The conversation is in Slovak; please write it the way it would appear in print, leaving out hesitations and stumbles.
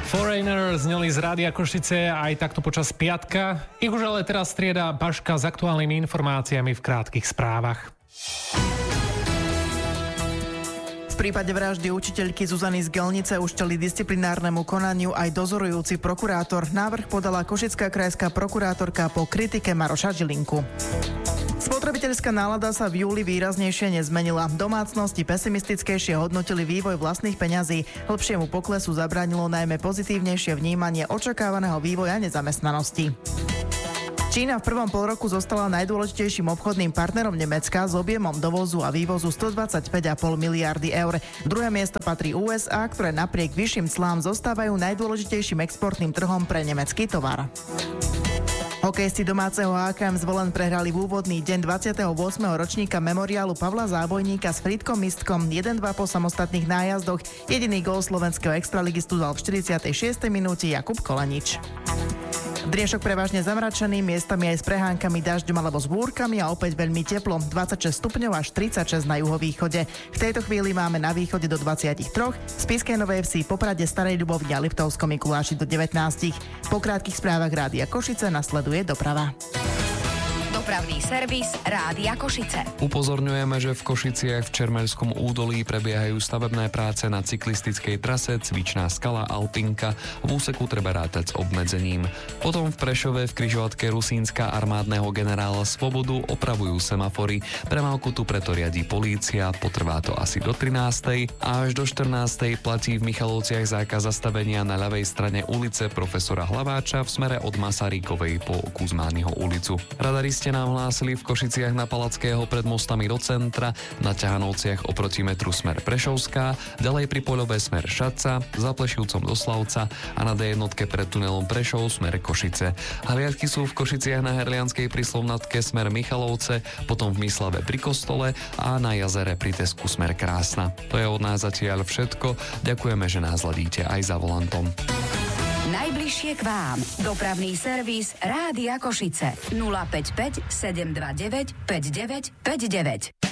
Foreigner zneli z Rádia Košice aj takto počas piatka. Ich už ale teraz strieda Baška s aktuálnymi informáciami v krátkych správach. V prípade vraždy učiteľky Zuzany z Gelnice už čelí disciplinárnemu konaniu aj dozorujúci prokurátor. Návrh podala Košická krajská prokurátorka po kritike Maroša Žilinku. Spotrebiteľská nálada sa v júli výraznejšie nezmenila. Domácnosti pesimistickejšie hodnotili vývoj vlastných peňazí. Hlbšiemu poklesu zabránilo najmä pozitívnejšie vnímanie očakávaného vývoja nezamestnanosti. Čína v prvom polroku zostala najdôležitejším obchodným partnerom Nemecka s objemom dovozu a vývozu 125,5 miliardy eur. Druhé miesto patrí USA, ktoré napriek vyšším clám zostávajú najdôležitejším exportným trhom pre nemecký tovar. Hokejisti domáceho HKM Zvolen prehrali v úvodný deň 28. ročníka memoriálu Pavla Zábojníka s Frýdkom Mistkom 1-2 po samostatných nájazdoch. Jediný gól slovenského extraligistu dal v 46. minúte Jakub Kolenič. Driešok prevažne zamračený, miestami aj s prehánkami dažďom alebo s búrkami a opäť veľmi teplo, 26 stupňov až 36 na juhovýchode. V tejto chvíli máme na východe do 23, v Spišskej Novej Vsi, Poprade, Starej Ľubovni a Liptovskom Mikuláši do 19. Po krátkych správach Rádia Košice nasleduje doprava. Dopravný servis Rádia Košice. Upozorňujeme, že v Košiciach v Čermeľskom údolí prebiehajú stavebné práce na cyklistickej trase Cvičná skala Alpinka. V úseku treba rátať s obmedzením. Potom v Prešove v križovatke Rusínska armádneho generála Svobodu opravujú semafory. Premávku tu preto riadí polícia, potrvá to asi do 13. a až do 14. platí v Michalovciach zákaz zastavenia na ľavej strane ulice Profesora Hlaváča v smere od Masarykovej po Kuzmányho ulicu. Radaristi nám hlásili v Košiciach na Palackého pred mostami do centra, na Ťahanovciach oproti metru smer Prešovská, ďalej pri Poľové smer Šatca, za Plešivcom do Slavca a na D1 pred tunelom Prešov smer Košice. Hliadky sú v Košiciach na Herlianskej pri Slovnatke smer Michalovce, potom v Myslave pri Kostole a na jazere pri Tesku smer Krásna. To je od nás zatiaľ všetko. Ďakujeme, že nás ladíte aj za volantom. Najbližšie k vám. Dopravný servis Rádia Košice. 055 729 5959.